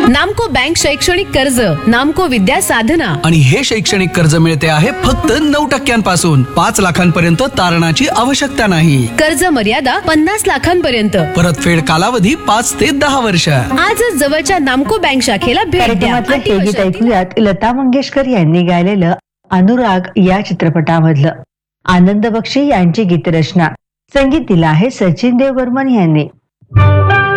नामको बँक शैक्षणिक कर्ज, नामको विद्या साधना. आणि हे शैक्षणिक कर्ज मिळते आहे फक्त 9% 5 लाखांपर्यंत तारणाची आवश्यकता नाही. कर्ज मर्यादा 50 लाखांपर्यंत. परतफेड कालावधी 5 ते 10 वर्ष. आजच जवळच्या नामको बँक शाखेला भेट द्या. कार्यक्रमातलं हे गीत ऐकूयात लता मंगेशकर यांनी गायलेलं अनुराग या चित्रपटामधलं. आनंद बक्षी यांची गीतरचना, संगीत दिलं आहे सचिन देव बर्मन यांनी.